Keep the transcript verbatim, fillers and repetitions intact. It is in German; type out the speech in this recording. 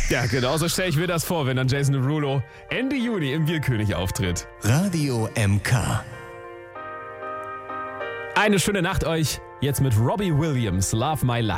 Ja, genau so stelle ich mir das vor, wenn dann Jason Derulo Ende Juni im Bierkönig auftritt. Radio M K. Eine schöne Nacht euch. Jetzt mit Robbie Williams, Love My Life.